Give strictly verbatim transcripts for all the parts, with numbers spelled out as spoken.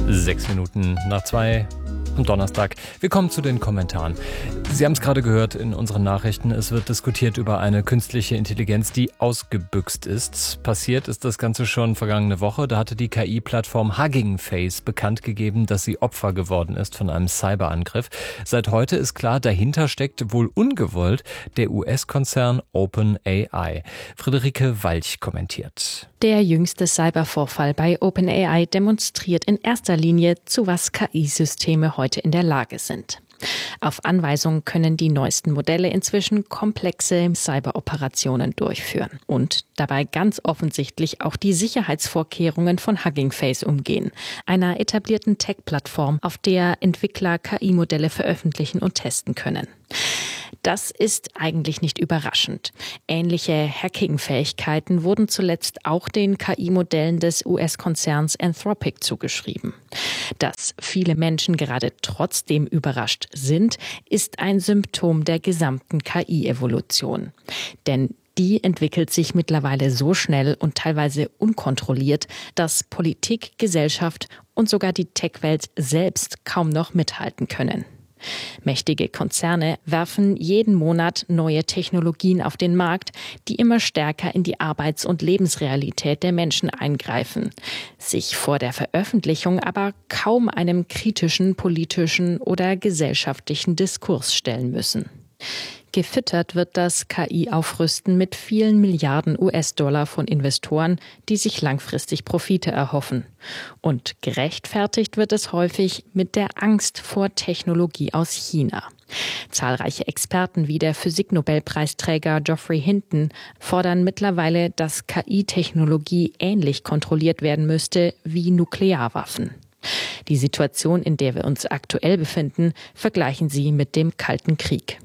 Sechs Minuten nach zwei am Donnerstag. Wir kommen zu den Kommentaren. Sie haben es gerade gehört in unseren Nachrichten. Es wird diskutiert über eine künstliche Intelligenz, die ausgebüxt ist. Passiert ist das Ganze schon vergangene Woche. Da hatte die K I-Plattform Hugging Face bekannt gegeben, dass sie Opfer geworden ist von einem Cyberangriff. Seit heute ist klar, dahinter steckt wohl ungewollt der U S-Konzern OpenAI. Friederike Walch kommentiert. Der jüngste Cybervorfall bei OpenAI demonstriert in erster Linie, zu was K I-Systeme heute in der Lage sind. Auf Anweisung können die neuesten Modelle inzwischen komplexe Cyberoperationen durchführen und dabei ganz offensichtlich auch die Sicherheitsvorkehrungen von Hugging Face umgehen, einer etablierten Tech-Plattform, auf der Entwickler K I-Modelle veröffentlichen und testen können. Das ist eigentlich nicht überraschend. Ähnliche Hacking-Fähigkeiten wurden zuletzt auch den K I-Modellen des U S-Konzerns Anthropic zugeschrieben. Dass viele Menschen gerade trotzdem überrascht sind, ist ein Symptom der gesamten K I-Evolution. Denn die entwickelt sich mittlerweile so schnell und teilweise unkontrolliert, dass Politik, Gesellschaft und sogar die Tech-Welt selbst kaum noch mithalten können. Mächtige Konzerne werfen jeden Monat neue Technologien auf den Markt, die immer stärker in die Arbeits- und Lebensrealität der Menschen eingreifen, sich vor der Veröffentlichung aber kaum einem kritischen politischen oder gesellschaftlichen Diskurs stellen müssen. Gefüttert wird das K I-Aufrüsten mit vielen Milliarden U S-Dollar von Investoren, die sich langfristig Profite erhoffen. Und gerechtfertigt wird es häufig mit der Angst vor Technologie aus China. Zahlreiche Experten wie der Physiknobelpreisträger Geoffrey Hinton fordern mittlerweile, dass K I-Technologie ähnlich kontrolliert werden müsste wie Nuklearwaffen. Die Situation, in der wir uns aktuell befinden, vergleichen sie mit dem Kalten Krieg.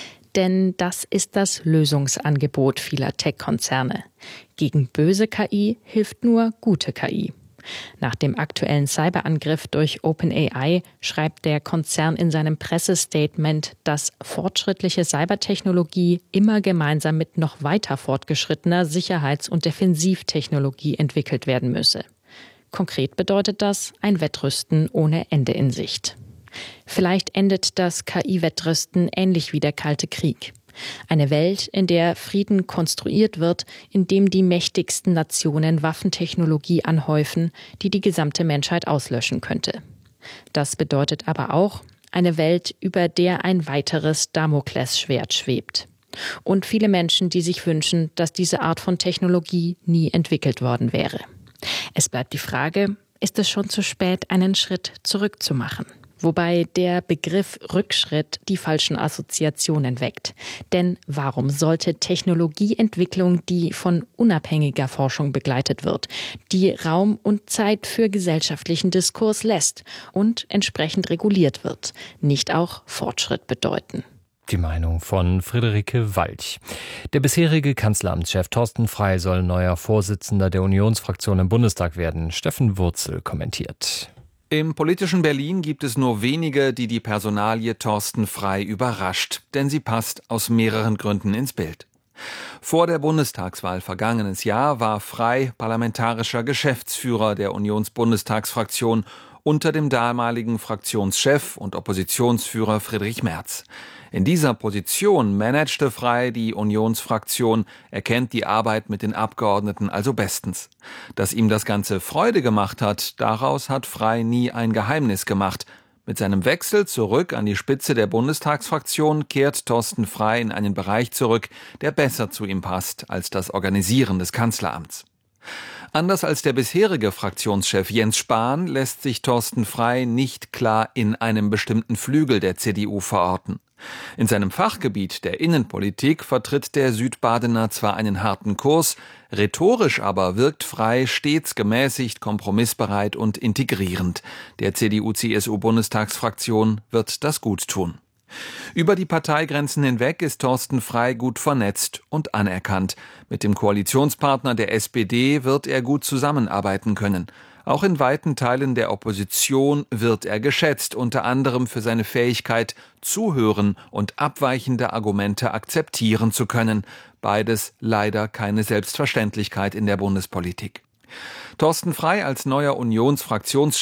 Denn das ist das Lösungsangebot vieler Tech-Konzerne. Gegen böse K I hilft nur gute K I. Nach dem aktuellen Cyberangriff durch OpenAI schreibt der Konzern in seinem Pressestatement, dass fortschrittliche Cybertechnologie immer gemeinsam mit noch weiter fortgeschrittener Sicherheits- und Defensivtechnologie entwickelt werden müsse. Konkret bedeutet das ein Wettrüsten ohne Ende in Sicht. Vielleicht endet das K I-Wettrüsten ähnlich wie der Kalte Krieg. Eine Welt, in der Frieden konstruiert wird, in dem die mächtigsten Nationen Waffentechnologie anhäufen, die die gesamte Menschheit auslöschen könnte. Das bedeutet aber auch eine Welt, über der ein weiteres Damoklesschwert schwebt. Und viele Menschen, die sich wünschen, dass diese Art von Technologie nie entwickelt worden wäre. Es bleibt die Frage, ist es schon zu spät, einen Schritt zurückzumachen? Wobei der Begriff Rückschritt die falschen Assoziationen weckt. Denn warum sollte Technologieentwicklung, die von unabhängiger Forschung begleitet wird, die Raum und Zeit für gesellschaftlichen Diskurs lässt und entsprechend reguliert wird, nicht auch Fortschritt bedeuten? Die Meinung von Friederike Walch. Der bisherige Kanzleramtschef Thorsten Frey soll neuer Vorsitzender der Unionsfraktion im Bundestag werden. Steffen Wurzel kommentiert. Im politischen Berlin gibt es nur wenige, die die Personalie Thorsten Frey überrascht, denn sie passt aus mehreren Gründen ins Bild. Vor der Bundestagswahl vergangenes Jahr war Frey parlamentarischer Geschäftsführer der Unionsbundestagsfraktion unter dem damaligen Fraktionschef und Oppositionsführer Friedrich Merz. In dieser Position managte Frey die Unionsfraktion, er kennt die Arbeit mit den Abgeordneten also bestens. Dass ihm das Ganze Freude gemacht hat, daraus hat Frey nie ein Geheimnis gemacht. Mit seinem Wechsel zurück an die Spitze der Bundestagsfraktion kehrt Thorsten Frey in einen Bereich zurück, der besser zu ihm passt als das Organisieren des Kanzleramts. Anders als der bisherige Fraktionschef Jens Spahn lässt sich Thorsten Frey nicht klar in einem bestimmten Flügel der C D U verorten. In seinem Fachgebiet der Innenpolitik vertritt der Südbadener zwar einen harten Kurs, rhetorisch aber wirkt Frey stets gemäßigt, kompromissbereit und integrierend. Der C D U-C S U-Bundestagsfraktion wird das gut tun. Über die Parteigrenzen hinweg ist Thorsten Frey gut vernetzt und anerkannt. Mit dem Koalitionspartner der S P D wird er gut zusammenarbeiten können. Auch in weiten Teilen der Opposition wird er geschätzt, unter anderem für seine Fähigkeit, zuhören und abweichende Argumente akzeptieren zu können. Beides leider keine Selbstverständlichkeit in der Bundespolitik. Thorsten Frey als neuer Unionsfraktionschef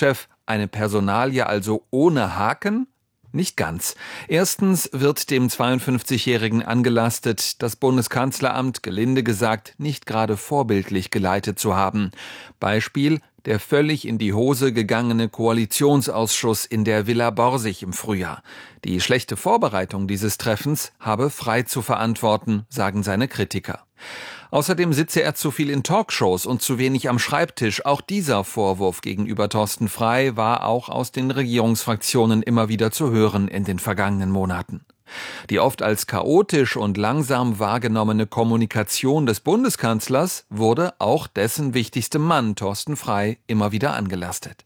Eine Personalie also ohne Haken? Nicht ganz. Erstens wird dem zweiundfünfzigjährigen angelastet, das Bundeskanzleramt, gelinde gesagt, nicht gerade vorbildlich geleitet zu haben. Beispiel: der völlig in die Hose gegangene Koalitionsausschuss in der Villa Borsig im Frühjahr. Die schlechte Vorbereitung dieses Treffens habe Frey zu verantworten, sagen seine Kritiker. Außerdem sitze er zu viel in Talkshows und zu wenig am Schreibtisch. Auch dieser Vorwurf gegenüber Thorsten Frey war auch aus den Regierungsfraktionen immer wieder zu hören in den vergangenen Monaten. Die oft als chaotisch und langsam wahrgenommene Kommunikation des Bundeskanzlers wurde auch dessen wichtigstem Mann, Thorsten Frey, immer wieder angelastet.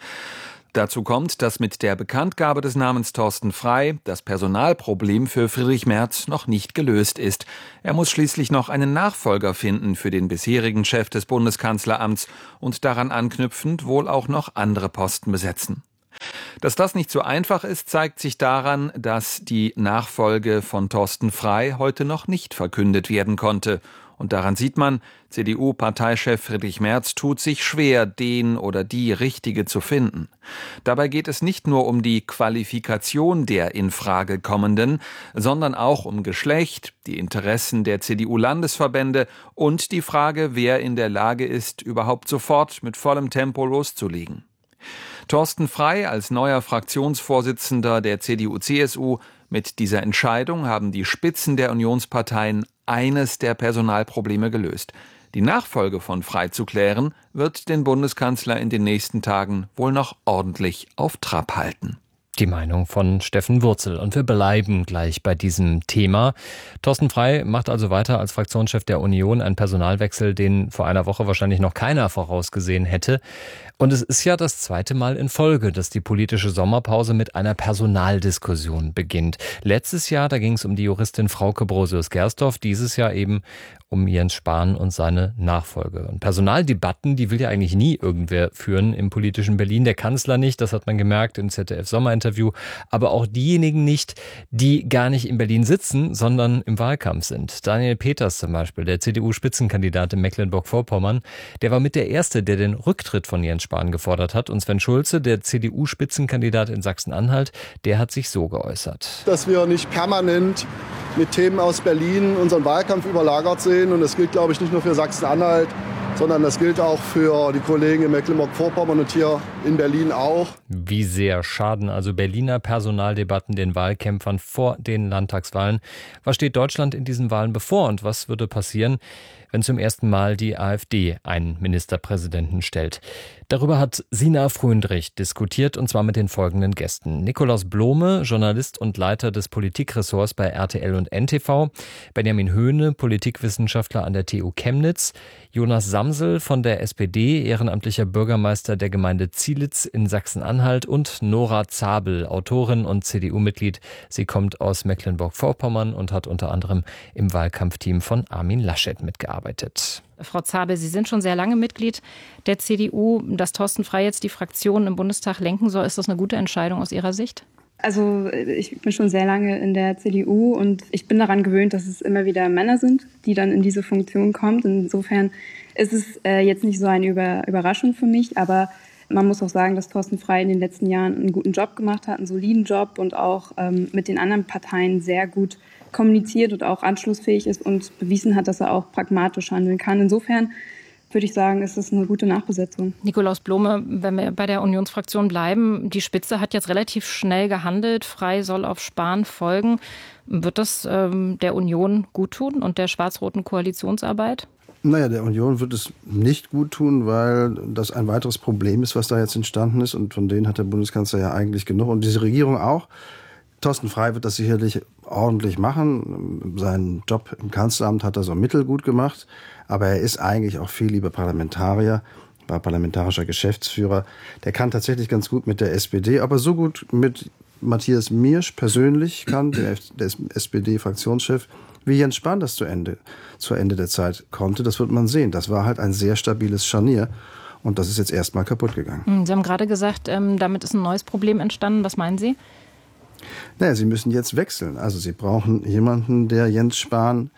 Dazu kommt, dass mit der Bekanntgabe des Namens Thorsten Frey das Personalproblem für Friedrich Merz noch nicht gelöst ist. Er muss schließlich noch einen Nachfolger finden für den bisherigen Chef des Bundeskanzleramts und daran anknüpfend wohl auch noch andere Posten besetzen. Dass das nicht so einfach ist, zeigt sich daran, dass die Nachfolge von Thorsten Frey heute noch nicht verkündet werden konnte. Und daran sieht man, C D U-Parteichef Friedrich Merz tut sich schwer, den oder die Richtige zu finden. Dabei geht es nicht nur um die Qualifikation der in Frage kommenden, sondern auch um Geschlecht, die Interessen der C D U-Landesverbände und die Frage, wer in der Lage ist, überhaupt sofort mit vollem Tempo loszulegen. Thorsten Frey als neuer Fraktionsvorsitzender der C D U C S U. Mit dieser Entscheidung haben die Spitzen der Unionsparteien eines der Personalprobleme gelöst. Die Nachfolge von Frey zu klären, wird den Bundeskanzler in den nächsten Tagen wohl noch ordentlich auf Trab halten. Die Meinung von Steffen Wurzel. Und wir bleiben gleich bei diesem Thema. Thorsten Frey macht also weiter als Fraktionschef der Union, einen Personalwechsel, den vor einer Woche wahrscheinlich noch keiner vorausgesehen hätte. Und es ist ja das zweite Mal in Folge, dass die politische Sommerpause mit einer Personaldiskussion beginnt. Letztes Jahr, da ging es um die Juristin Frauke Brosius-Gersdorf, dieses Jahr eben um Jens Spahn und seine Nachfolge. Und Personaldebatten, die will ja eigentlich nie irgendwer führen im politischen Berlin. Der Kanzler nicht, das hat man gemerkt im Z D F-Sommerinterview, aber auch diejenigen nicht, die gar nicht in Berlin sitzen, sondern im Wahlkampf sind. Daniel Peters zum Beispiel, der C D U-Spitzenkandidat in Mecklenburg-Vorpommern, der war mit der Erste, der den Rücktritt von Jens Spahn gefordert hat. Und Sven Schulze, der C D U-Spitzenkandidat in Sachsen-Anhalt, der hat sich so geäußert. Dass wir nicht permanent mit Themen aus Berlin unseren Wahlkampf überlagert sehen. Und das gilt, glaube ich, nicht nur für Sachsen-Anhalt, sondern das gilt auch für die Kollegen in Mecklenburg-Vorpommern und hier in Berlin auch. Wie sehr schaden also Berliner Personaldebatten den Wahlkämpfern vor den Landtagswahlen? Was steht Deutschland in diesen Wahlen bevor und was würde passieren, wenn zum ersten Mal die AfD einen Ministerpräsidenten stellt? Darüber hat Sina Fröndrich diskutiert, und zwar mit den folgenden Gästen. Nikolaus Blome, Journalist und Leiter des Politikressorts bei R T L und N T V. Benjamin Höhne, Politikwissenschaftler an der T U Chemnitz. Jonas Samsel von der S P D, ehrenamtlicher Bürgermeister der Gemeinde Zielitz in Sachsen-Anhalt. Und Nora Zabel, Autorin und C D U-Mitglied. Sie kommt aus Mecklenburg-Vorpommern und hat unter anderem im Wahlkampfteam von Armin Laschet mitgearbeitet. Frau Zabel, Sie sind schon sehr lange Mitglied der C D U. Dass Thorsten Frey jetzt die Fraktion im Bundestag lenken soll, ist das eine gute Entscheidung aus Ihrer Sicht? Also ich bin schon sehr lange in der C D U und ich bin daran gewöhnt, dass es immer wieder Männer sind, die dann in diese Funktion kommen. Insofern ist es äh, jetzt nicht so eine Über- Überraschung für mich, aber man muss auch sagen, dass Thorsten Frey in den letzten Jahren einen guten Job gemacht hat, einen soliden Job und auch ähm, mit den anderen Parteien sehr gut kommuniziert und auch anschlussfähig ist und bewiesen hat, dass er auch pragmatisch handeln kann. Insofern würde ich sagen, ist es eine gute Nachbesetzung. Nikolaus Blome, wenn wir bei der Unionsfraktion bleiben, die Spitze hat jetzt relativ schnell gehandelt. Frey soll auf Spahn folgen. Wird das ähm, der Union guttun und der schwarz-roten Koalitionsarbeit? Naja, der Union wird es nicht gut tun, weil das ein weiteres Problem ist, was da jetzt entstanden ist. Und von denen hat der Bundeskanzler ja eigentlich genug. Und diese Regierung auch. Thorsten Frey wird das sicherlich ordentlich machen. Seinen Job im Kanzleramt hat er so mittelgut gemacht. Aber er ist eigentlich auch viel lieber Parlamentarier, war parlamentarischer Geschäftsführer. Der kann tatsächlich ganz gut mit der S P D, aber so gut mit Matthias Miersch persönlich kann, der, der S P D-Fraktionschef, wie Jens Spahn das zu Ende, zu Ende der Zeit konnte. Das wird man sehen. Das war halt ein sehr stabiles Scharnier. Und das ist jetzt erstmal kaputt gegangen. Sie haben gerade gesagt, damit ist ein neues Problem entstanden. Was meinen Sie? Naja, sie müssen jetzt wechseln. Also sie brauchen jemanden, der Jens Spahn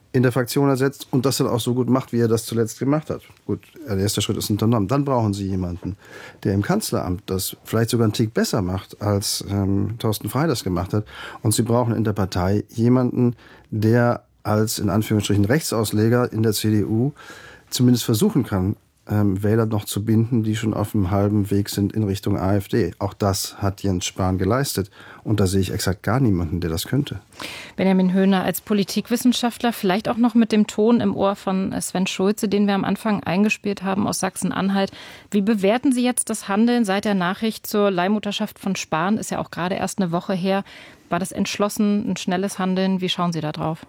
in der Fraktion ersetzt und das dann auch so gut macht, wie er das zuletzt gemacht hat. Gut, der erste Schritt ist unternommen. Dann brauchen Sie jemanden, der im Kanzleramt das vielleicht sogar einen Tick besser macht, als ähm, Thorsten Frey das gemacht hat. Und Sie brauchen in der Partei jemanden, der als in Anführungsstrichen Rechtsausleger in der C D U zumindest versuchen kann, ähm, Wähler noch zu binden, die schon auf dem halben Weg sind in Richtung AfD. Auch das hat Jens Spahn geleistet. Und da sehe ich exakt gar niemanden, der das könnte. Benjamin Höhne als Politikwissenschaftler, vielleicht auch noch mit dem Ton im Ohr von Sven Schulze, den wir am Anfang eingespielt haben aus Sachsen-Anhalt. Wie bewerten Sie jetzt das Handeln seit der Nachricht zur Leihmutterschaft von Spahn? Ist ja auch gerade erst eine Woche her. War das entschlossen, ein schnelles Handeln? Wie schauen Sie da drauf?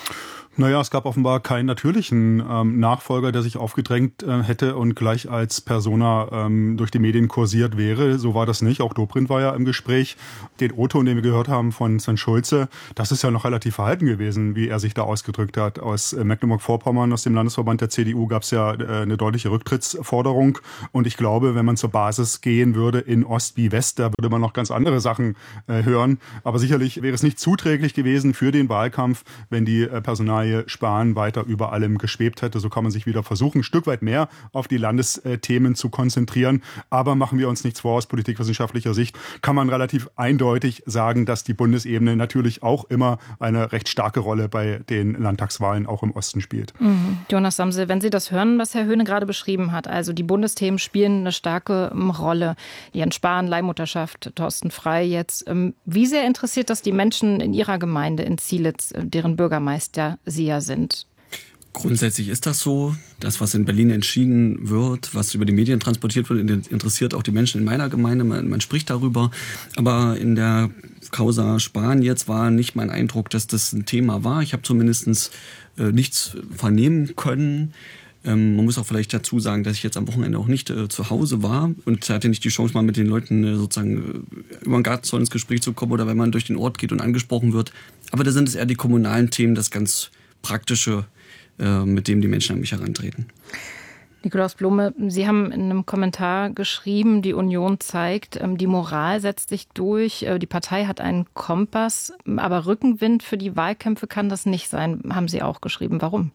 Naja, es gab offenbar keinen natürlichen ähm, Nachfolger, der sich aufgedrängt äh, hätte und gleich als Persona ähm, durch die Medien kursiert wäre. So war das nicht. Auch Dobrindt war ja im Gespräch. Den O-Ton, den wir gehört haben von Sven Schulze, das ist ja noch relativ verhalten gewesen, wie er sich da ausgedrückt hat. Aus äh, Mecklenburg-Vorpommern, aus dem Landesverband der C D U, gab es ja äh, eine deutliche Rücktrittsforderung. Und ich glaube, wenn man zur Basis gehen würde in Ost wie West, da würde man noch ganz andere Sachen äh, hören. Aber sicherlich wäre es nicht zuträglich gewesen für den Wahlkampf, wenn die äh, Personalie Spahn weiter über allem geschwebt hätte. So kann man sich wieder versuchen, ein Stück weit mehr auf die Landesthemen zu konzentrieren. Aber machen wir uns nichts vor, aus politikwissenschaftlicher Sicht kann man relativ eindeutig sagen, dass die Bundesebene natürlich auch immer eine recht starke Rolle bei den Landtagswahlen auch im Osten spielt. Mhm. Jonas Samse, wenn Sie das hören, was Herr Höhne gerade beschrieben hat, also die Bundesthemen spielen eine starke Rolle. Jens Spahn, Leihmutterschaft, Thorsten Frey jetzt. Wie sehr interessiert das die Menschen in Ihrer Gemeinde in Zielitz, deren Bürgermeister Sie ja sind? Grundsätzlich ist das so. Das, was in Berlin entschieden wird, was über die Medien transportiert wird, interessiert auch die Menschen in meiner Gemeinde. Man, man spricht darüber. Aber in der Causa Spahn jetzt war nicht mein Eindruck, dass das ein Thema war. Ich habe zumindest äh, nichts vernehmen können. Ähm, man muss auch vielleicht dazu sagen, dass ich jetzt am Wochenende auch nicht äh, zu Hause war und hatte nicht die Chance, mal mit den Leuten äh, sozusagen äh, über den Gartenzaun ins Gespräch zu kommen oder wenn man durch den Ort geht und angesprochen wird. Aber da sind es eher die kommunalen Themen, das ganz Praktische, äh, mit dem die Menschen an mich herantreten. Nikolaus Blome, Sie haben in einem Kommentar geschrieben, die Union zeigt, die Moral setzt sich durch, die Partei hat einen Kompass, aber Rückenwind für die Wahlkämpfe kann das nicht sein, haben Sie auch geschrieben. Warum?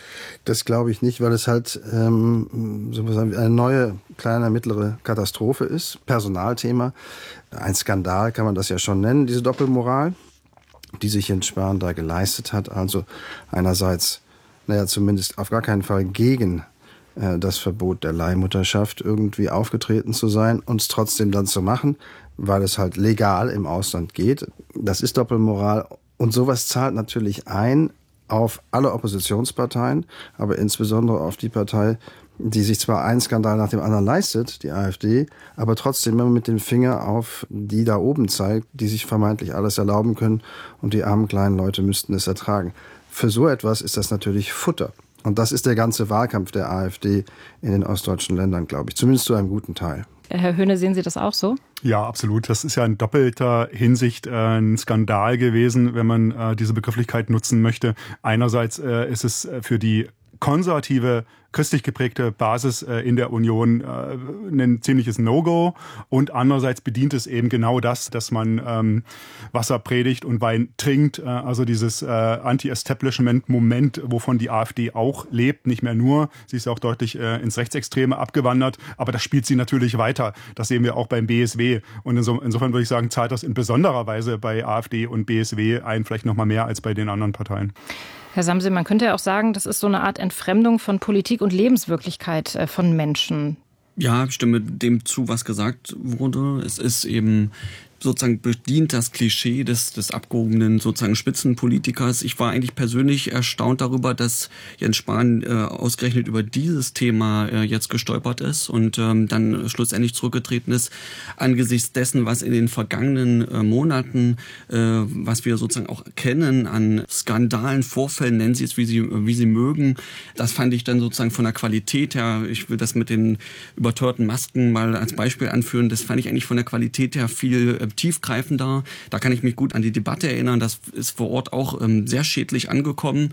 Das glaube ich nicht, weil es halt ähm, sozusagen eine neue, kleine, mittlere Katastrophe ist. Personalthema, ein Skandal kann man das ja schon nennen, diese Doppelmoral, die sich Jens Spahn da geleistet hat. Also einerseits, naja, zumindest auf gar keinen Fall gegen das Verbot der Leihmutterschaft irgendwie aufgetreten zu sein und es trotzdem dann zu machen, weil es halt legal im Ausland geht. Das ist Doppelmoral und sowas zahlt natürlich ein auf alle Oppositionsparteien, aber insbesondere auf die Partei, die sich zwar einen Skandal nach dem anderen leistet, die AfD, aber trotzdem immer mit dem Finger auf die da oben zeigt, die sich vermeintlich alles erlauben können und die armen kleinen Leute müssten es ertragen. Für so etwas ist das natürlich Futter. Und das ist der ganze Wahlkampf der AfD in den ostdeutschen Ländern, glaube ich. Zumindest zu einem guten Teil. Herr Höhne, sehen Sie das auch so? Ja, absolut. Das ist ja in doppelter Hinsicht äh, ein Skandal gewesen, wenn man äh, diese Begrifflichkeit nutzen möchte. Einerseits äh, ist es für die konservative, christlich geprägte Basis äh, in der Union äh, ein ziemliches No-Go. Und andererseits bedient es eben genau das, dass man ähm, Wasser predigt und Wein trinkt. Äh, also dieses äh, Anti-Establishment-Moment, wovon die AfD auch lebt. Nicht mehr nur, sie ist auch deutlich äh, ins Rechtsextreme abgewandert. Aber das spielt sie natürlich weiter. Das sehen wir auch beim B S W. Und inso, insofern würde ich sagen, zahlt das in besonderer Weise bei AfD und B S W ein, vielleicht noch mal mehr als bei den anderen Parteien. Herr Samse, man könnte ja auch sagen, das ist so eine Art Entfremdung von Politik und Lebenswirklichkeit von Menschen. Ja, ich stimme dem zu, was gesagt wurde. Es ist eben sozusagen bedient das Klischee des, des abgehobenen sozusagen Spitzenpolitikers. Ich war eigentlich persönlich erstaunt darüber, dass Jens Spahn äh, ausgerechnet über dieses Thema äh, jetzt gestolpert ist und ähm, dann schlussendlich zurückgetreten ist angesichts dessen, was in den vergangenen äh, Monaten, äh, was wir sozusagen auch kennen an Skandalen, Vorfällen, nennen Sie es, wie Sie, wie Sie mögen. Das fand ich dann sozusagen von der Qualität her, ich will das mit den überteuerten Masken mal als Beispiel anführen, das fand ich eigentlich von der Qualität her viel äh, tiefgreifender. Da kann ich mich gut an die Debatte erinnern. Das ist vor Ort auch ähm, sehr schädlich angekommen.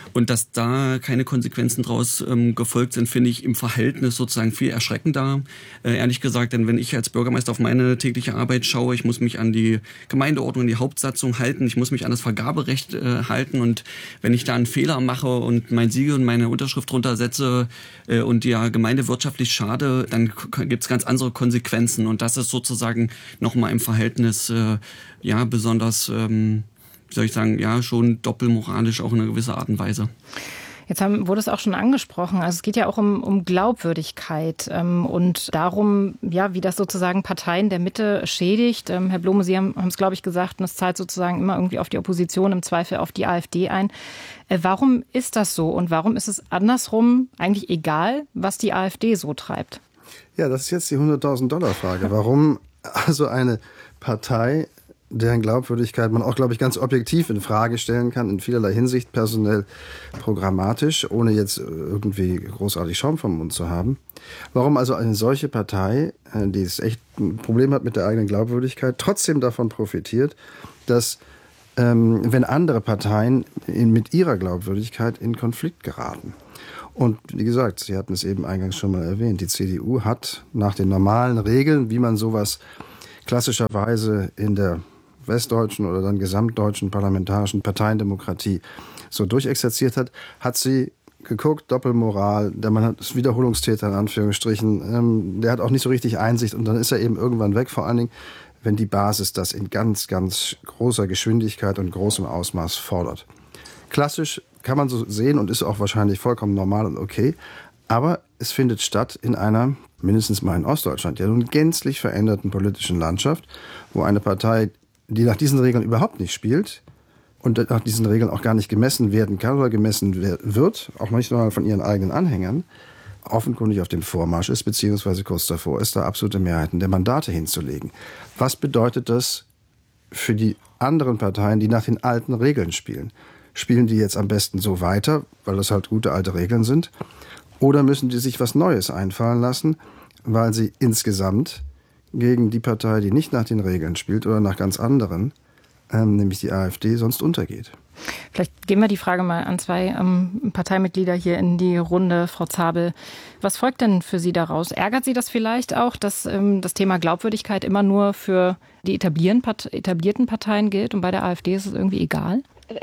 Und dass da keine Konsequenzen draus ähm, gefolgt sind, finde ich im Verhältnis sozusagen viel erschreckender. Äh, ehrlich gesagt, denn wenn ich als Bürgermeister auf meine tägliche Arbeit schaue, ich muss mich an die Gemeindeordnung, die Hauptsatzung halten, ich muss mich an das Vergaberecht äh, halten und wenn ich da einen Fehler mache und mein Siegel und meine Unterschrift drunter setze äh, und der Gemeinde wirtschaftlich schade, dann gibt es ganz andere Konsequenzen und das ist sozusagen nochmal im Verhältnis äh, ja besonders, ähm, wie soll ich sagen, ja schon doppelmoralisch auch in einer gewissen Art und Weise. Jetzt haben, wurde es auch schon angesprochen, also es geht ja auch um, um Glaubwürdigkeit ähm, und darum, ja, wie das sozusagen Parteien der Mitte schädigt. Ähm, Herr Blome, Sie haben es, glaube ich, gesagt, und es zahlt sozusagen immer irgendwie auf die Opposition, im Zweifel auf die AfD ein. Äh, warum ist das so und warum ist es andersrum eigentlich egal, was die AfD so treibt? Ja, das ist jetzt die hunderttausend-Dollar-Frage. Warum also eine Partei, deren Glaubwürdigkeit man auch, glaube ich, ganz objektiv in Frage stellen kann, in vielerlei Hinsicht, personell, programmatisch, ohne jetzt irgendwie großartig Schaum vom Mund zu haben. Warum also eine solche Partei, die es echt ein Problem hat mit der eigenen Glaubwürdigkeit, trotzdem davon profitiert, dass ähm, wenn andere Parteien in, mit ihrer Glaubwürdigkeit in Konflikt geraten. Und wie gesagt, Sie hatten es eben eingangs schon mal erwähnt, die C D U hat nach den normalen Regeln, wie man sowas klassischerweise in der westdeutschen oder dann gesamtdeutschen parlamentarischen Parteiendemokratie so durchexerziert hat, hat sie geguckt, Doppelmoral, der Mann ist Wiederholungstäter in Anführungsstrichen, ähm, der hat auch nicht so richtig Einsicht und dann ist er eben irgendwann weg, vor allen Dingen, wenn die Basis das in ganz, ganz großer Geschwindigkeit und großem Ausmaß fordert. Klassisch kann man so sehen und ist auch wahrscheinlich vollkommen normal und okay, aber es findet statt in einer, mindestens mal in Ostdeutschland, ja nun gänzlich veränderten politischen Landschaft, wo eine Partei, die nach diesen Regeln überhaupt nicht spielt und nach diesen Regeln auch gar nicht gemessen werden kann oder gemessen wird, auch nicht mal von ihren eigenen Anhängern, offenkundig auf dem Vormarsch ist, beziehungsweise kurz davor ist, da absolute Mehrheiten der Mandate hinzulegen. Was bedeutet das für die anderen Parteien, die nach den alten Regeln spielen? Spielen die jetzt am besten so weiter, weil das halt gute alte Regeln sind? Oder müssen die sich was Neues einfallen lassen, weil sie insgesamt gegen die Partei, die nicht nach den Regeln spielt oder nach ganz anderen, ähm, nämlich die AfD, sonst untergeht? Vielleicht geben wir die Frage mal an zwei ähm, Parteimitglieder hier in die Runde. Frau Zabel, was folgt denn für Sie daraus? Ärgert Sie das vielleicht auch, dass ähm, das Thema Glaubwürdigkeit immer nur für die etablierten Parteien gilt und bei der AfD ist es irgendwie egal?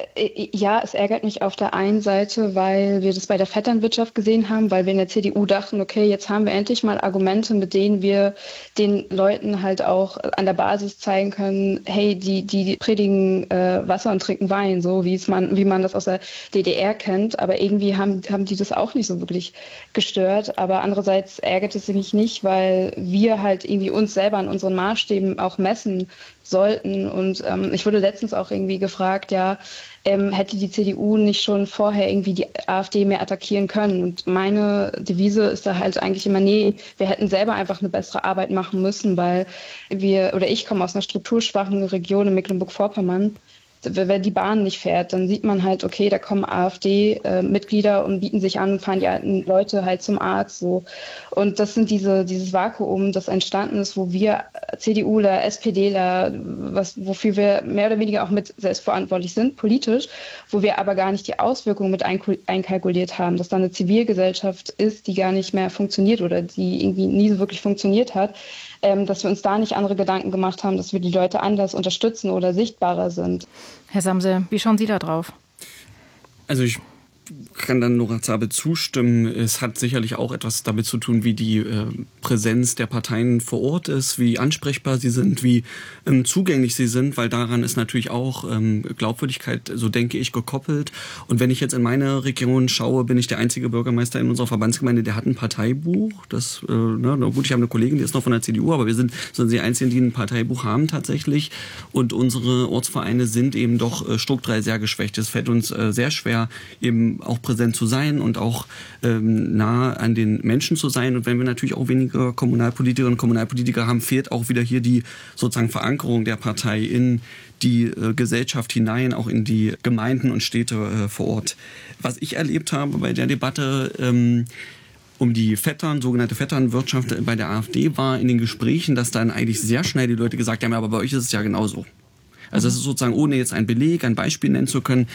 Ja, es ärgert mich auf der einen Seite, weil wir das bei der Vetternwirtschaft gesehen haben, weil wir in der C D U dachten, okay, jetzt haben wir endlich mal Argumente, mit denen wir den Leuten halt auch an der Basis zeigen können, hey, die die predigen äh, Wasser und trinken Wein, so wie es man wie man das aus der D D R kennt. Aber irgendwie haben haben die das auch nicht so wirklich gestört. Aber andererseits ärgert es mich nicht, weil wir halt irgendwie uns selber an unseren Maßstäben auch messen sollten. Und ähm, ich wurde letztens auch irgendwie gefragt, ja, ähm, hätte die C D U nicht schon vorher irgendwie die AfD mehr attackieren können? Und meine Devise ist da halt eigentlich immer, nee, wir hätten selber einfach eine bessere Arbeit machen müssen, weil wir, oder ich komme aus einer strukturschwachen Region in Mecklenburg-Vorpommern. Wenn die Bahn nicht fährt, dann sieht man halt, okay, da kommen AfD-Mitglieder und bieten sich an, fahren die alten Leute halt zum Arzt. So. Und das sind diese, dieses Vakuum, das entstanden ist, wo wir CDUler, SPDler, was, wofür wir mehr oder weniger auch mit selbstverantwortlich sind, politisch, wo wir aber gar nicht die Auswirkungen mit einkalkuliert haben, dass da eine Zivilgesellschaft ist, die gar nicht mehr funktioniert oder die irgendwie nie so wirklich funktioniert hat, ähm, dass wir uns da nicht andere Gedanken gemacht haben, dass wir die Leute anders unterstützen oder sichtbarer sind. Herr Samse, wie schauen Sie da drauf? Also ich kann dann Nora Zabel zustimmen. Es hat sicherlich auch etwas damit zu tun, wie die äh, Präsenz der Parteien vor Ort ist, wie ansprechbar sie sind, wie ähm, zugänglich sie sind, weil daran ist natürlich auch ähm, Glaubwürdigkeit, so denke ich, gekoppelt. Und wenn ich jetzt in meine Region schaue, bin ich der einzige Bürgermeister in unserer Verbandsgemeinde, der hat ein Parteibuch. Das, äh, ne, gut, ich habe eine Kollegin, die ist noch von der C D U, aber wir sind, sind die Einzigen, die ein Parteibuch haben tatsächlich. Und unsere Ortsvereine sind eben doch äh, strukturell sehr geschwächt. Es fällt uns äh, sehr schwer, eben auch präsent zu sein und auch ähm, nah an den Menschen zu sein. Und wenn wir natürlich auch weniger Kommunalpolitikerinnen und Kommunalpolitiker haben, fehlt auch wieder hier die sozusagen Verankerung der Partei in die äh, Gesellschaft hinein, auch in die Gemeinden und Städte äh, vor Ort. Was ich erlebt habe bei der Debatte ähm, um die Vettern, sogenannte Vetternwirtschaft bei der AfD, war in den Gesprächen, dass dann eigentlich sehr schnell die Leute gesagt haben, aber bei euch ist es ja genauso. Also es ist sozusagen, ohne jetzt ein Beleg, ein Beispiel nennen zu können,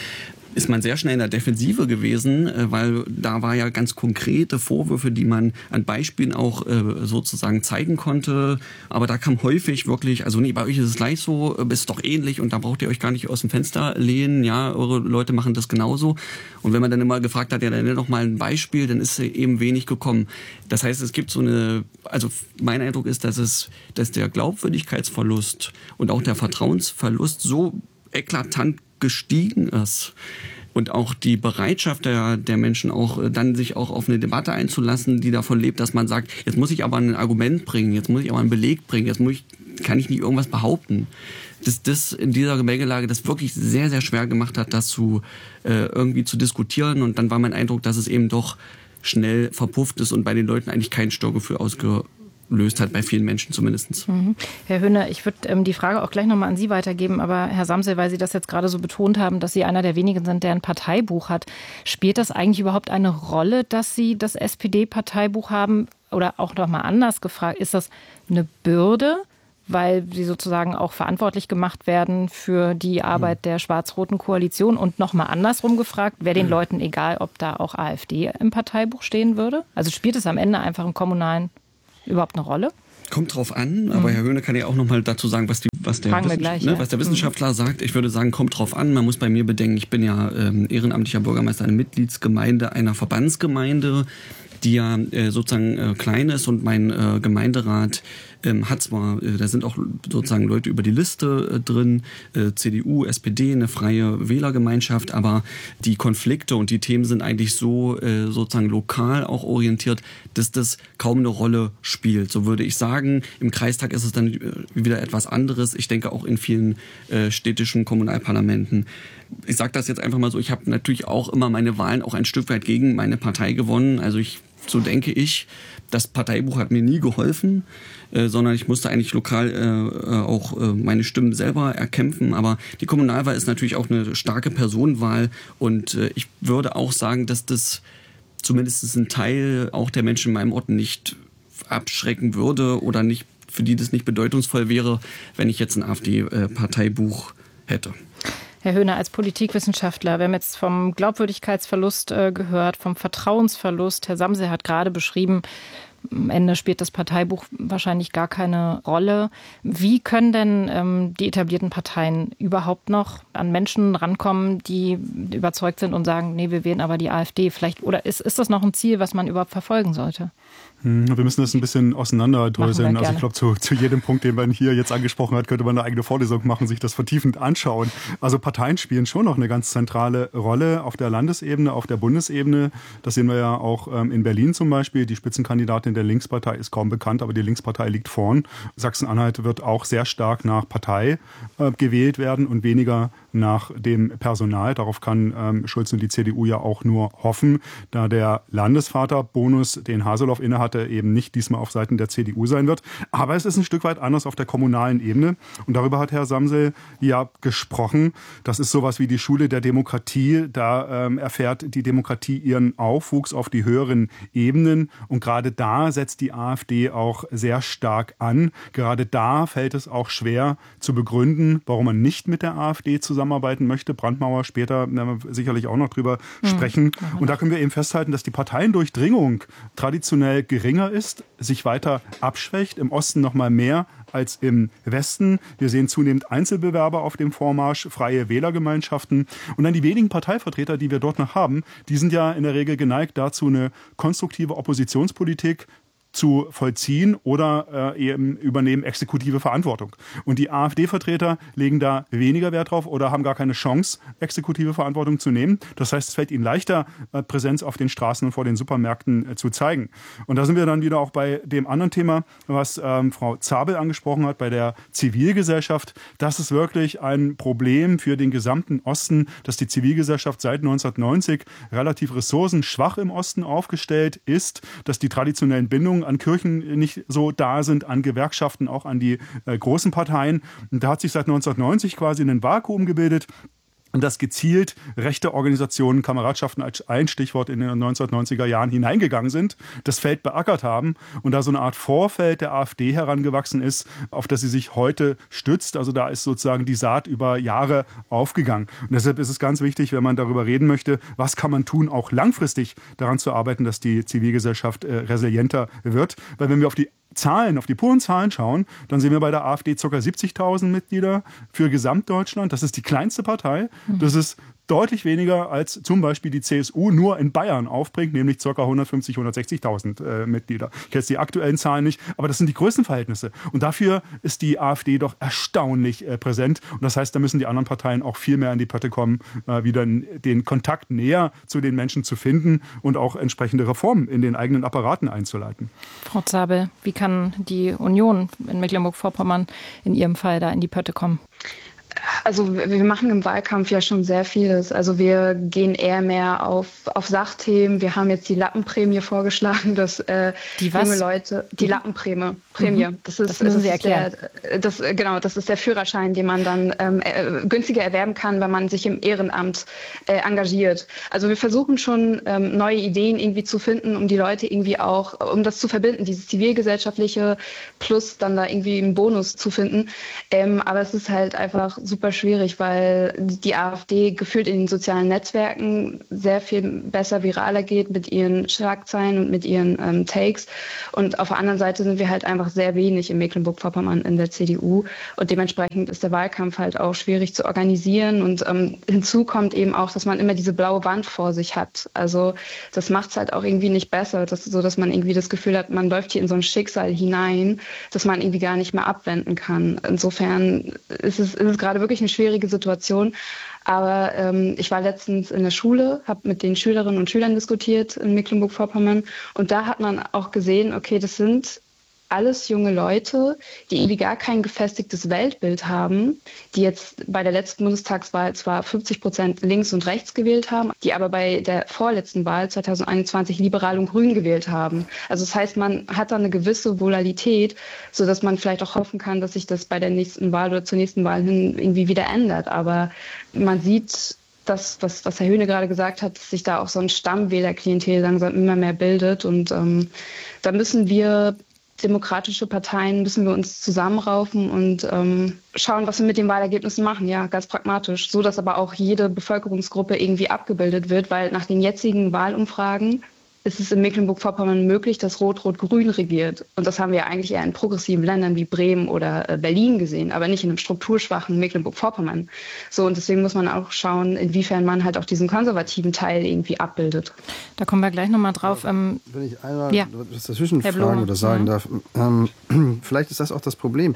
ist man sehr schnell in der Defensive gewesen, weil da war ja ganz konkrete Vorwürfe, die man an Beispielen auch sozusagen zeigen konnte. Aber da kam häufig wirklich, also nee, bei euch ist es gleich so, ist doch ähnlich und da braucht ihr euch gar nicht aus dem Fenster lehnen. Ja, eure Leute machen das genauso. Und wenn man dann immer gefragt hat, ja, dann nenn doch mal ein Beispiel, dann ist eben wenig gekommen. Das heißt, es gibt so eine, also mein Eindruck ist, dass es, dass der Glaubwürdigkeitsverlust und auch der Vertrauensverlust so eklatant gestiegen ist und auch die Bereitschaft der, der Menschen auch dann sich auch auf eine Debatte einzulassen, die davon lebt, dass man sagt, jetzt muss ich aber ein Argument bringen, jetzt muss ich aber einen Beleg bringen, jetzt muss ich, kann ich nicht irgendwas behaupten. Dass das in dieser Gemengelage das wirklich sehr, sehr schwer gemacht hat, das zu äh, irgendwie zu diskutieren, und dann war mein Eindruck, dass es eben doch schnell verpufft ist und bei den Leuten eigentlich kein Störgefühl ausge löst hat, bei vielen Menschen zumindest. Mhm. Herr Höhne, ich würde ähm, die Frage auch gleich nochmal an Sie weitergeben, aber Herr Samsel, weil Sie das jetzt gerade so betont haben, dass Sie einer der wenigen sind, der ein Parteibuch hat, spielt das eigentlich überhaupt eine Rolle, dass Sie das S P D-Parteibuch haben? Oder auch nochmal anders gefragt, ist das eine Bürde, weil Sie sozusagen auch verantwortlich gemacht werden für die Arbeit der schwarz-roten Koalition? Und nochmal andersrum gefragt, wäre den Leuten egal, ob da auch AfD im Parteibuch stehen würde? Also spielt es am Ende einfach im kommunalen überhaupt eine Rolle? Kommt drauf an, aber mhm. Herr Höhne kann ja auch noch mal dazu sagen, was, die, was, der, Wissenschaft, gleich, ne, ja. was der Wissenschaftler mhm. sagt. Ich würde sagen, kommt drauf an. Man muss bei mir bedenken, ich bin ja ähm, ehrenamtlicher Bürgermeister einer Mitgliedsgemeinde, einer Verbandsgemeinde, die ja äh, sozusagen äh, klein ist, und mein äh, Gemeinderat ähm, hat zwar, äh, da sind auch sozusagen Leute über die Liste äh, drin, äh, C D U, S P D, eine freie Wählergemeinschaft, aber die Konflikte und die Themen sind eigentlich so äh, sozusagen lokal auch orientiert, dass das kaum eine Rolle spielt. So würde ich sagen. Im Kreistag ist es dann äh, wieder etwas anderes. Ich denke auch in vielen äh, städtischen Kommunalparlamenten. Ich sage das jetzt einfach mal so, ich habe natürlich auch immer meine Wahlen auch ein Stück weit gegen meine Partei gewonnen. Also ich, so denke ich, das Parteibuch hat mir nie geholfen, äh, sondern ich musste eigentlich lokal äh, auch äh, meine Stimmen selber erkämpfen. Aber die Kommunalwahl ist natürlich auch eine starke Personenwahl, und äh, ich würde auch sagen, dass das zumindest ein Teil auch der Menschen in meinem Ort nicht abschrecken würde oder nicht, für die das nicht bedeutungsvoll wäre, wenn ich jetzt ein AfD-Parteibuch hätte. Herr Höhne, als Politikwissenschaftler, wir haben jetzt vom Glaubwürdigkeitsverlust äh, gehört, vom Vertrauensverlust. Herr Samsel hat gerade beschrieben, am Ende spielt das Parteibuch wahrscheinlich gar keine Rolle. Wie können denn ähm, die etablierten Parteien überhaupt noch an Menschen rankommen, die überzeugt sind und sagen, nee, wir wählen aber die AfD vielleicht? Oder ist, ist das noch ein Ziel, was man überhaupt verfolgen sollte? Wir müssen das ein bisschen auseinanderdröseln. Also ich glaube, zu, zu jedem Punkt, den man hier jetzt angesprochen hat, könnte man eine eigene Vorlesung machen, sich das vertiefend anschauen. Also Parteien spielen schon noch eine ganz zentrale Rolle auf der Landesebene, auf der Bundesebene. Das sehen wir ja auch ähm, in Berlin zum Beispiel. Die Spitzenkandidatin der Linkspartei ist kaum bekannt, aber die Linkspartei liegt vorn. Sachsen-Anhalt wird auch sehr stark nach Partei äh, gewählt werden und weniger nach dem Personal. Darauf kann ähm, Schulz und die C D U ja auch nur hoffen, da der Landesvaterbonus, den Haseloff innehat, eben nicht diesmal auf Seiten der C D U sein wird. Aber es ist ein Stück weit anders auf der kommunalen Ebene. Und darüber hat Herr Samsel ja gesprochen. Das ist sowas wie die Schule der Demokratie. Da ähm, erfährt die Demokratie ihren Aufwuchs auf die höheren Ebenen. Und gerade da setzt die AfD auch sehr stark an. Gerade da fällt es auch schwer zu begründen, warum man nicht mit der AfD zusammenarbeiten möchte. Brandmauer, später werden wir sicherlich auch noch drüber mhm. sprechen. Und da können wir eben festhalten, dass die Parteiendurchdringung traditionell geringer ist, sich weiter abschwächt, im Osten noch mal mehr als im Westen. Wir sehen zunehmend Einzelbewerber auf dem Vormarsch, freie Wählergemeinschaften. Und dann die wenigen Parteivertreter, die wir dort noch haben, die sind ja in der Regel geneigt dazu, eine konstruktive Oppositionspolitik zu vollziehen oder äh, eben übernehmen exekutive Verantwortung. Und die AfD-Vertreter legen da weniger Wert drauf oder haben gar keine Chance, exekutive Verantwortung zu nehmen. Das heißt, es fällt ihnen leichter, äh, Präsenz auf den Straßen und vor den Supermärkten äh, zu zeigen. Und da sind wir dann wieder auch bei dem anderen Thema, was ähm, Frau Zabel angesprochen hat, bei der Zivilgesellschaft. Das ist wirklich ein Problem für den gesamten Osten, dass die Zivilgesellschaft seit neunzehnhundertneunzig relativ ressourcenschwach im Osten aufgestellt ist, dass die traditionellen Bindungen an Kirchen nicht so da sind, an Gewerkschaften, auch an die äh, großen Parteien. Und da hat sich seit neunzehnhundertneunzig quasi ein Vakuum gebildet, und dass gezielt rechte Organisationen, Kameradschaften als ein Stichwort in den neunzehnhundertneunziger Jahren hineingegangen sind, das Feld beackert haben und da so eine Art Vorfeld der AfD herangewachsen ist, auf das sie sich heute stützt. Also da ist sozusagen die Saat über Jahre aufgegangen. Und deshalb ist es ganz wichtig, wenn man darüber reden möchte, was kann man tun, auch langfristig daran zu arbeiten, dass die Zivilgesellschaft äh, resilienter wird. Weil wenn wir auf die Zahlen, auf die puren Zahlen schauen, dann sehen wir bei der AfD ca. siebzigtausend Mitglieder für Gesamtdeutschland. Das ist die kleinste Partei. Das ist deutlich weniger als zum Beispiel die C S U nur in Bayern aufbringt, nämlich ca. hundertfünfzig, hundertsechzigtausend äh, Mitglieder. Ich kenne jetzt die aktuellen Zahlen nicht, aber das sind die Größenverhältnisse. Und dafür ist die AfD doch erstaunlich äh, präsent. Und das heißt, da müssen die anderen Parteien auch viel mehr in die Pötte kommen, äh, wieder den Kontakt näher zu den Menschen zu finden und auch entsprechende Reformen in den eigenen Apparaten einzuleiten. Frau Zabel, wie kann die Union in Mecklenburg-Vorpommern in Ihrem Fall da in die Pötte kommen? Also wir machen im Wahlkampf ja schon sehr vieles. Also wir gehen eher mehr auf, auf Sachthemen. Wir haben jetzt die Lappenprämie vorgeschlagen, dass äh, die was? junge Leute, die Lappenprämie, Prämie, Mhm. das ist, das müssen das Sie ist erklären. Der, das, genau, das ist der Führerschein, den man dann ähm, äh, günstiger erwerben kann, wenn man sich im Ehrenamt äh, engagiert. Also wir versuchen schon ähm, neue Ideen irgendwie zu finden, um die Leute irgendwie auch, um das zu verbinden, dieses zivilgesellschaftliche plus dann da irgendwie einen Bonus zu finden. Ähm, aber es ist halt einfach super schwierig, weil die AfD gefühlt in den sozialen Netzwerken sehr viel besser viraler geht mit ihren Schlagzeilen und mit ihren ähm, Takes. Und auf der anderen Seite sind wir halt einfach sehr wenig in Mecklenburg-Vorpommern in der C D U. Und dementsprechend ist der Wahlkampf halt auch schwierig zu organisieren. Und ähm, hinzu kommt eben auch, dass man immer diese blaue Wand vor sich hat. Also das macht es halt auch irgendwie nicht besser, dass, so dass man irgendwie das Gefühl hat, man läuft hier in so ein Schicksal hinein, das man irgendwie gar nicht mehr abwenden kann. Insofern ist es, ist es gerade wirklich eine schwierige Situation. Aber ähm, ich war letztens in der Schule, habe mit den Schülerinnen und Schülern diskutiert in Mecklenburg-Vorpommern. Und da hat man auch gesehen, okay, das sind alles junge Leute, die irgendwie gar kein gefestigtes Weltbild haben, die jetzt bei der letzten Bundestagswahl zwar fünfzig Prozent links und rechts gewählt haben, die aber bei der vorletzten Wahl zwanzig einundzwanzig liberal und grün gewählt haben. Also das heißt, man hat da eine gewisse Volatilität, sodass man vielleicht auch hoffen kann, dass sich das bei der nächsten Wahl oder zur nächsten Wahl hin irgendwie wieder ändert. Aber man sieht, das, was, was Herr Höhne gerade gesagt hat, dass sich da auch so ein Stammwählerklientel langsam immer mehr bildet. Und ähm, da müssen wir demokratische Parteien müssen wir uns zusammenraufen und ähm, schauen, was wir mit den Wahlergebnissen machen. Ja, ganz pragmatisch. So, dass aber auch jede Bevölkerungsgruppe irgendwie abgebildet wird, weil nach den jetzigen Wahlumfragen ist es in Mecklenburg-Vorpommern möglich, dass Rot-Rot-Grün regiert. Und das haben wir eigentlich eher in progressiven Ländern wie Bremen oder äh, Berlin gesehen, aber nicht in einem strukturschwachen Mecklenburg-Vorpommern. So, und deswegen muss man auch schauen, inwiefern man halt auch diesen konservativen Teil irgendwie abbildet. Da kommen wir gleich nochmal drauf. Ähm, Wenn ich einmal ja. was dazwischen fragen oder sagen mhm. darf, ähm, vielleicht ist das auch das Problem.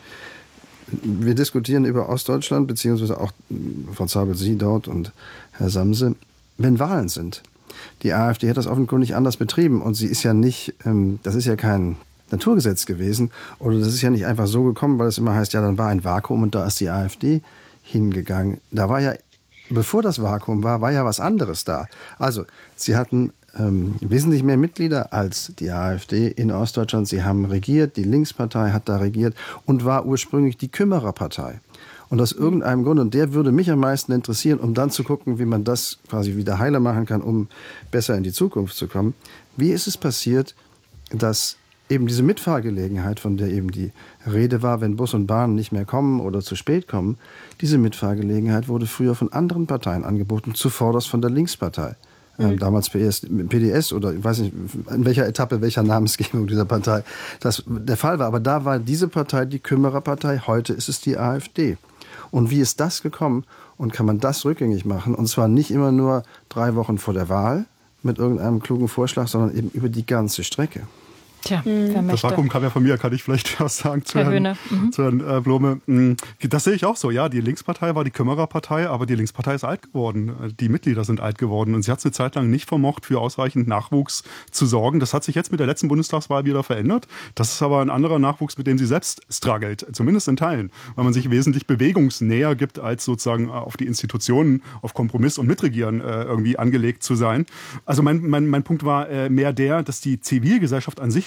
Wir diskutieren über Ostdeutschland, beziehungsweise auch Frau Zabel, Sie dort und Herr Samse, wenn Wahlen sind. Die AfD hat das offenkundig anders betrieben und sie ist ja nicht, ähm, das ist ja kein Naturgesetz gewesen oder das ist ja nicht einfach so gekommen, weil es immer heißt, ja, dann war ein Vakuum und da ist die AfD hingegangen. Da war ja, bevor das Vakuum war, war ja was anderes da. Also, sie hatten ähm, wesentlich mehr Mitglieder als die AfD in Ostdeutschland. Sie haben regiert, die Linkspartei hat da regiert und war ursprünglich die Kümmererpartei. Und aus irgendeinem Grund, und der würde mich am meisten interessieren, um dann zu gucken, wie man das quasi wieder heiler machen kann, um besser in die Zukunft zu kommen. Wie ist es passiert, dass eben diese Mitfahrgelegenheit, von der eben die Rede war, wenn Bus und Bahn nicht mehr kommen oder zu spät kommen, diese Mitfahrgelegenheit wurde früher von anderen Parteien angeboten, zuvorderst von der Linkspartei. Mhm. Ähm, damals P D S oder ich weiß nicht, in welcher Etappe, welcher Namensgebung dieser Partei das der Fall war. Aber da war diese Partei die Kümmererpartei, heute ist es die AfD. Und wie ist das gekommen und kann man das rückgängig machen? Und zwar nicht immer nur drei Wochen vor der Wahl mit irgendeinem klugen Vorschlag, sondern eben über die ganze Strecke. Tja, wer möchte. Das Vakuum kam ja von mir, kann ich vielleicht was sagen zu Herr Herrn, mhm. zu Herrn äh, Blome. Das sehe ich auch so. Ja, die Linkspartei war die Kümmererpartei, aber die Linkspartei ist alt geworden. Die Mitglieder sind alt geworden und sie hat es eine Zeit lang nicht vermocht, für ausreichend Nachwuchs zu sorgen. Das hat sich jetzt mit der letzten Bundestagswahl wieder verändert. Das ist aber ein anderer Nachwuchs, mit dem sie selbst struggelt, zumindest in Teilen, weil man sich wesentlich bewegungsnäher gibt, als sozusagen auf die Institutionen, auf Kompromiss und Mitregieren irgendwie angelegt zu sein. Also mein, mein, mein Punkt war mehr der, dass die Zivilgesellschaft an sich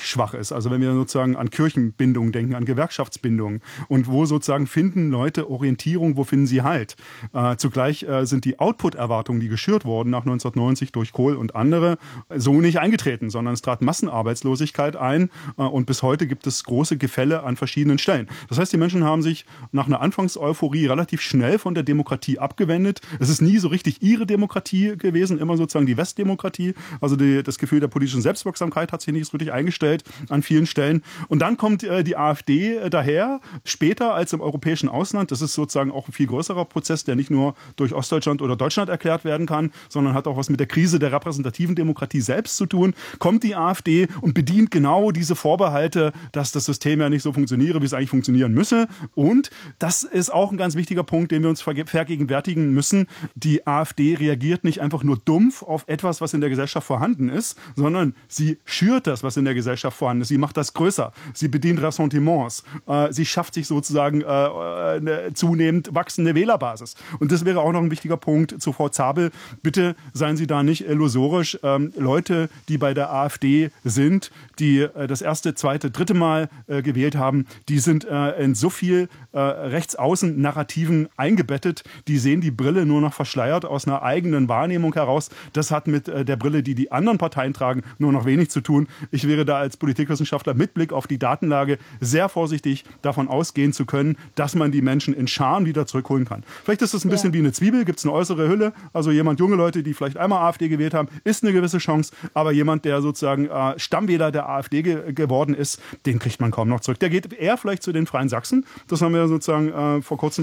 schwach ist. Also wenn wir sozusagen an Kirchenbindung denken, an Gewerkschaftsbindung und wo sozusagen finden Leute Orientierung, wo finden sie Halt. Äh, zugleich äh, sind die Output-Erwartungen, die geschürt wurden nach neunzehnhundertneunzig durch Kohl und andere, so nicht eingetreten, sondern es trat Massenarbeitslosigkeit ein äh, und bis heute gibt es große Gefälle an verschiedenen Stellen. Das heißt, die Menschen haben sich nach einer Anfangseuphorie relativ schnell von der Demokratie abgewendet. Es ist nie so richtig ihre Demokratie gewesen, immer sozusagen die Westdemokratie. Also die, das Gefühl der politischen Selbstwirksamkeit hat sich nicht so richtig eingestellt an vielen Stellen. Und dann kommt äh, die AfD äh, daher, später als im europäischen Ausland. Das ist sozusagen auch ein viel größerer Prozess, der nicht nur durch Ostdeutschland oder Deutschland erklärt werden kann, sondern hat auch was mit der Krise der repräsentativen Demokratie selbst zu tun. Kommt die AfD und bedient genau diese Vorbehalte, dass das System ja nicht so funktioniere, wie es eigentlich funktionieren müsse. Und das ist auch ein ganz wichtiger Punkt, den wir uns vergegenwärtigen müssen. Die AfD reagiert nicht einfach nur dumpf auf etwas, was in der Gesellschaft vorhanden ist, sondern sie schürt das, was in der Gesellschaft vorhanden ist. Sie macht das größer. Sie bedient Ressentiments. Äh, sie schafft sich sozusagen äh, eine zunehmend wachsende Wählerbasis. Und das wäre auch noch ein wichtiger Punkt zu Frau Zabel. Bitte seien Sie da nicht illusorisch. Ähm, Leute, die bei der AfD sind, die äh, das erste, zweite, dritte Mal äh, gewählt haben, die sind äh, in so viel äh, Rechtsaußen-Narrativen eingebettet. Die sehen die Brille nur noch verschleiert aus einer eigenen Wahrnehmung heraus. Das hat mit äh, der Brille, die die anderen Parteien tragen, nur noch wenig zu tun. Ich wäre da als Politikwissenschaftler mit Blick auf die Datenlage sehr vorsichtig, davon ausgehen zu können, dass man die Menschen in Scharen wieder zurückholen kann. Vielleicht ist es ein bisschen ja. wie eine Zwiebel, gibt es eine äußere Hülle. Also jemand, junge Leute, die vielleicht einmal AfD gewählt haben, ist eine gewisse Chance. Aber jemand, der sozusagen äh, Stammwähler der AfD ge- geworden ist, den kriegt man kaum noch zurück. Der geht eher vielleicht zu den Freien Sachsen. Das haben wir sozusagen äh, vor kurzem